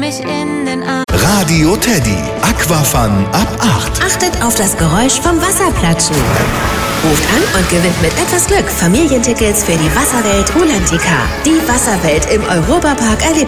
mich in den Arm. Radio Teddy. Aquafun ab 8. Achtet auf das Geräusch vom Wasserplatschen. Ruft an und gewinnt mit etwas Glück Familientickets für die Wasserwelt Rulantica. Die Wasserwelt im Europapark